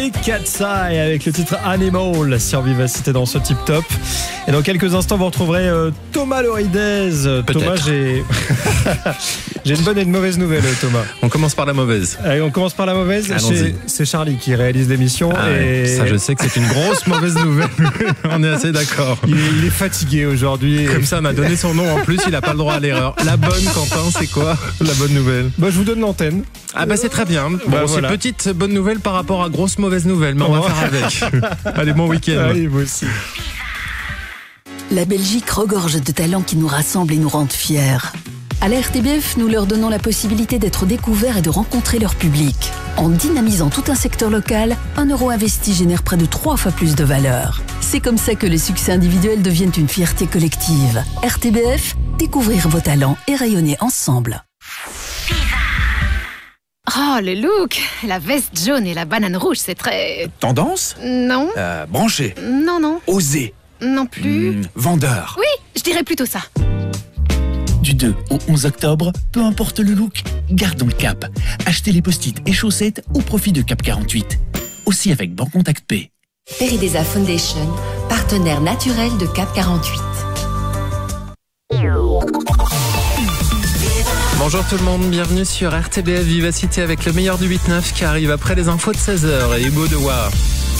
Cat's Eye avec le titre Animal sur Vivacité dans ce Tip Top. Et dans quelques instants, vous retrouverez Thomas Loridez. Thomas, j'ai une bonne et une mauvaise nouvelle, Thomas. On commence par la mauvaise. Allez, on commence par la mauvaise. Allons-y. C'est Charlie qui réalise l'émission. Ça, je sais que c'est une grosse mauvaise nouvelle. On est assez d'accord. Il est fatigué aujourd'hui. Comme ça, m'a donné son nom en plus, il n'a pas le droit à l'erreur. La bonne, Quentin, c'est quoi la bonne nouvelle? Je vous donne l'antenne. Ah c'est très bien. Bon, c'est voilà. petite bonne nouvelle par rapport à grosse mauvaise nouvelle, mais on va faire avec. Allez, bon week-end. Allez, vous aussi. La Belgique regorge de talents qui nous rassemblent et nous rendent fiers. À la RTBF, nous leur donnons la possibilité d'être découverts et de rencontrer leur public. En dynamisant tout un secteur local, 1 euro investi génère près de 3 fois plus de valeur. C'est comme ça que les succès individuels deviennent une fierté collective. RTBF, découvrir vos talents et rayonner ensemble. Oh, le look! La veste jaune et la banane rouge, c'est très... Tendance? Non. Branché? Non. Osé? Non plus. Vendeur? Oui, je dirais plutôt ça. Du 2 au 11 octobre, peu importe le look, gardons le cap. Achetez les post-it et chaussettes au profit de Cap 48. Aussi avec Bancontact Pay. Peridesa Foundation, partenaire naturel de Cap 48. Bonjour tout le monde, bienvenue sur RTBF Vivacité avec le meilleur du 8-9 qui arrive après les infos de 16h et Hugo Dewa.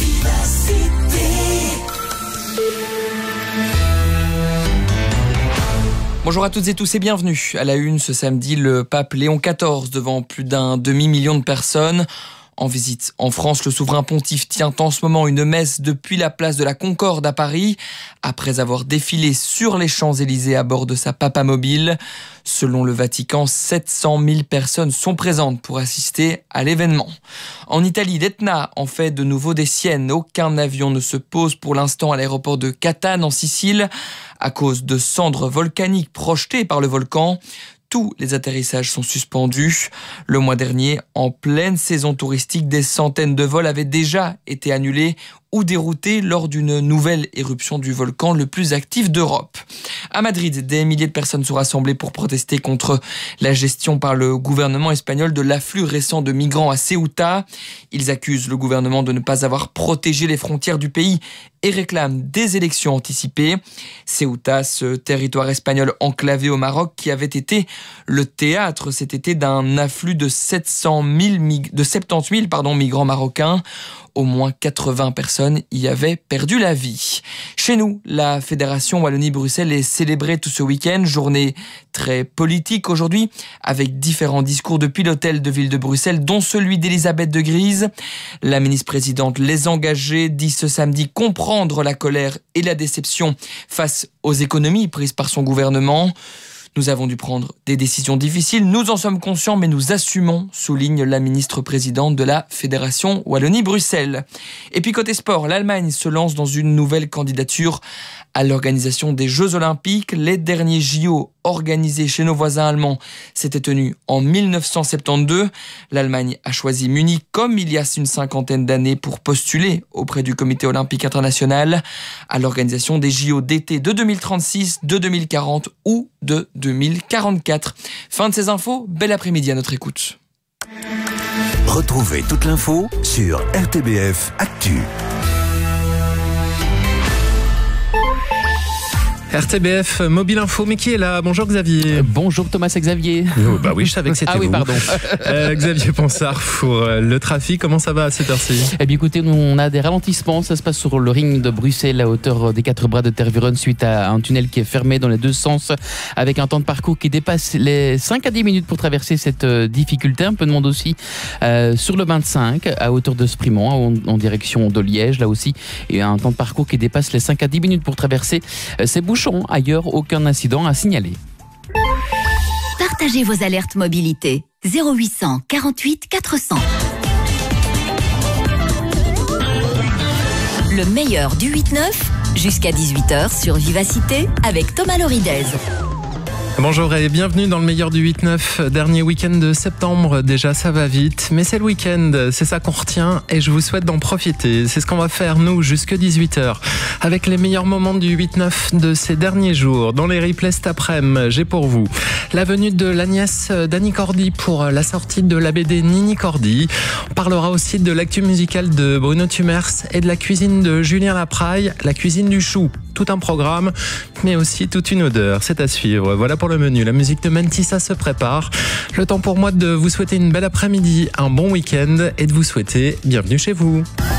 Bonjour à toutes et tous et bienvenue. À la une ce samedi, le pape Léon XIV devant plus d'un demi-million de personnes. En visite en France, le souverain pontife tient en ce moment une messe depuis la place de la Concorde à Paris, après avoir défilé sur les Champs-Élysées à bord de sa papamobile. Selon le Vatican, 700 000 personnes sont présentes pour assister à l'événement. En Italie, l'Etna en fait de nouveau des siennes. Aucun avion ne se pose pour l'instant à l'aéroport de Catane en Sicile à cause de cendres volcaniques projetées par le volcan. Tous les atterrissages sont suspendus. Le mois dernier, en pleine saison touristique, des centaines de vols avaient déjà été annulés ou déroutés lors d'une nouvelle éruption du volcan le plus actif d'Europe. À Madrid, des milliers de personnes sont rassemblées pour protester contre la gestion par le gouvernement espagnol de l'afflux récent de migrants à Ceuta. Ils accusent le gouvernement de ne pas avoir protégé les frontières du pays et réclament des élections anticipées. Ceuta, ce territoire espagnol enclavé au Maroc qui avait été le théâtre cet été d'un afflux de 70 000 migrants marocains. Au moins 80 personnes y avaient perdu la vie. Chez nous, la Fédération Wallonie-Bruxelles est célébrée tout ce week-end. Journée très politique aujourd'hui, avec différents discours depuis l'hôtel de ville de Bruxelles, dont celui d'Elisabeth de Gries. La ministre-présidente Les Engagés dit ce samedi comprendre la colère et la déception face aux économies prises par son gouvernement. Nous avons dû prendre des décisions difficiles, nous en sommes conscients, mais nous assumons, souligne la ministre-présidente de la Fédération Wallonie-Bruxelles. Et puis côté sport, l'Allemagne se lance dans une nouvelle candidature à l'organisation des Jeux Olympiques. Les derniers JO organisés chez nos voisins allemands s'étaient tenus en 1972. L'Allemagne a choisi Munich comme il y a une cinquantaine d'années pour postuler auprès du Comité olympique international à l'organisation des JO d'été de 2036, de 2040 ou de 2044. Fin de ces infos, bel après-midi à notre écoute. Retrouvez toute l'info sur RTBF Actu. RTBF Mobile Info, mais qui est là? Bonjour Xavier. Bonjour Thomas et Xavier. Bah oui, je savais que c'était vous. Pardon. Xavier Ponsard pour le trafic, comment ça va à cette heure-ci? Eh bien écoutez, nous on a des ralentissements, ça se passe sur le ring de Bruxelles à hauteur des 4 bras de Tervuren suite à un tunnel qui est fermé dans les deux sens avec un temps de parcours qui dépasse les 5 à 10 minutes pour traverser cette difficulté. Un peu de monde aussi sur le 25 à hauteur de Sprimont en direction de Liège là aussi, et un temps de parcours qui dépasse les 5 à 10 minutes pour traverser ces bouchons. Ailleurs, aucun incident à signaler. Partagez vos alertes mobilité. 0800 48 400. Le meilleur du 8-9 jusqu'à 18h sur Vivacité avec Thomas Loridez. Bonjour et bienvenue dans le meilleur du 8-9, dernier week-end de septembre. Déjà ça va vite, mais c'est le week-end, c'est ça qu'on retient et je vous souhaite d'en profiter. C'est ce qu'on va faire nous jusque 18h avec les meilleurs moments du 8-9 de ces derniers jours. Dans les replays cet après-midi, j'ai pour vous la venue de la nièce d'Annie Cordy pour la sortie de la BD Nini Cordy. On parlera aussi de l'actu musicale de Bruno Tumers et de la cuisine de Julien Lapraille, la cuisine du chou. Tout un programme, mais aussi toute une odeur. C'est à suivre. Voilà pour le menu. La musique de Mentissa se prépare. Le temps pour moi de vous souhaiter une belle après-midi, un bon week-end et de vous souhaiter bienvenue chez vous.